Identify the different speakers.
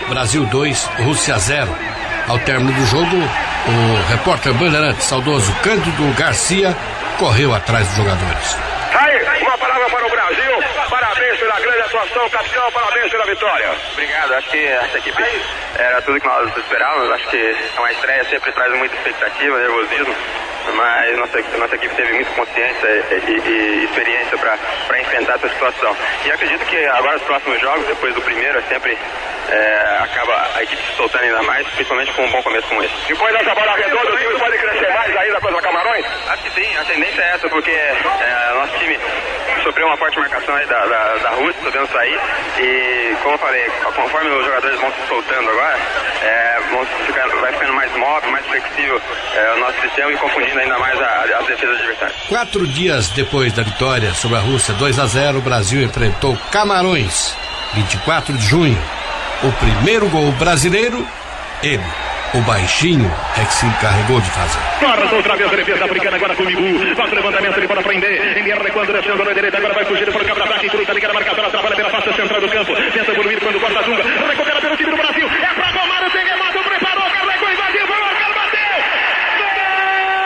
Speaker 1: Brasil 2, Rússia 0. Ao término do jogo, o repórter bandeirante saudoso Cândido Garcia correu atrás dos jogadores.
Speaker 2: Aí, uma palavra para o Brasil. Parabéns pela grande atuação, campeão. Parabéns pela vitória.
Speaker 3: Obrigado. Acho que essa equipe era tudo que nós esperávamos. Acho que é uma estreia, sempre traz muita expectativa, nervosismo. Mas nossa equipe teve muita consciência e experiência para enfrentar essa situação. E acredito que agora os próximos jogos, depois do primeiro, sempre acaba a equipe se soltando ainda mais, principalmente com um bom começo como esse.
Speaker 2: Depois dessa bola redonda, o time pode crescer mais ainda contra Camarões?
Speaker 3: Acho que sim, a tendência é essa, porque nosso time sofreu uma forte marcação aí da Rússia, podendo sair. E como eu falei, conforme os jogadores vão se soltando agora, vai ficando mais móvel, mais flexível o nosso sistema e confundindo ainda mais as defesas adversárias.
Speaker 1: 4 dias depois da vitória sobre a Rússia 2-0, o Brasil enfrentou Camarões, 24 de junho. O primeiro gol brasileiro, ele, o baixinho, é que se encarregou de fazer.
Speaker 2: Corta outra vez a defesa africana agora comigo. Faz o levantamento, ele pode prender. Ele recuando, descendo na direita, agora vai fugir para o contra-ataque. Cruz, liga a marcação, atrapalha pela face central do campo. Tenta evoluir quando corta a zunga. Recupera pelo time do Brasil.